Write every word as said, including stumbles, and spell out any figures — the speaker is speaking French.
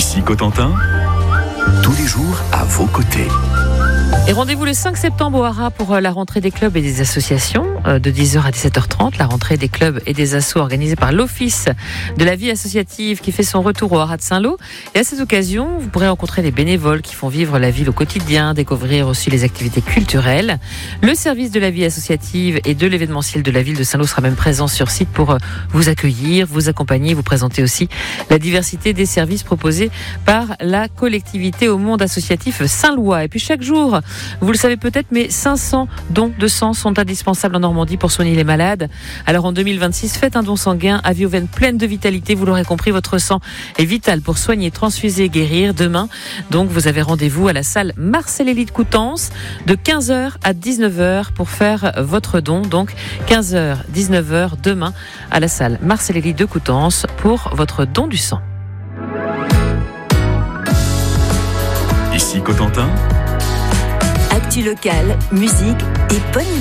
Ici Cotentin, tous les jours à vos côtés. Et rendez-vous le cinq septembre au Haras pour la rentrée des clubs et des associations de dix heures à dix-sept heures trente. La rentrée des clubs et des assos organisée par l'Office de la vie associative qui fait son retour au Haras de Saint-Lô. Et à cette occasion, vous pourrez rencontrer les bénévoles qui font vivre la ville au quotidien, découvrir aussi les activités culturelles. Le service de la vie associative et de l'événementiel de la ville de Saint-Lô sera même présent sur site pour vous accueillir, vous accompagner, vous présenter aussi la diversité des services proposés par la collectivité au monde associatif saint-lois. Et puis chaque jour, vous le savez peut-être, mais cinq cents dons de sang sont indispensables en Normandie pour soigner les malades. Alors en deux mille vingt-six, faites un don sanguin à vie aux veines pleines de vitalité. Vous l'aurez compris, votre sang est vital pour soigner, transfuser et guérir. Demain, donc, vous avez rendez-vous à la salle Marcel-Élie de Coutances de quinze heures à dix-neuf heures pour faire votre don. Donc quinze heures, dix-neuf heures demain à la salle Marcel-Élie de Coutances pour votre don du sang. Ici Cotentin, actu locale, musique et bonne